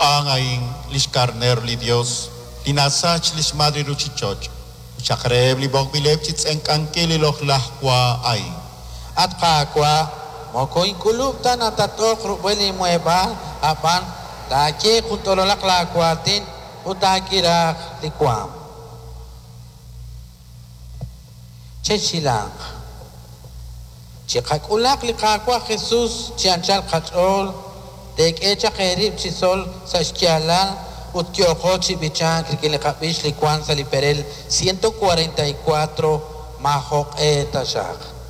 Angaing lis carner li Dios, linasach lis madre ruchichoch, chakreb li bog bilep chits enkankeli loch lahkwa aing. At kakwa, moko inkulub tan atatok rubeli mueba, apan, taki kuntololak lakwatin, utakirak likwam. Chechilang. Chikak ulak likakwa Jesus, chianchal kachol, tek echa kerib chisol sa esquialan, utkioko chibichan, krikilikapish likwan sa liperel 144, mahok etashak.